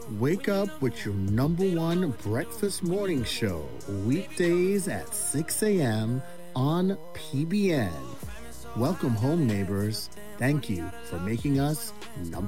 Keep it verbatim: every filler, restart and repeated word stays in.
Wake up with your number one breakfast morning show, weekdays at six a.m. on P B N. Welcome home, neighbors. Thank you for making us number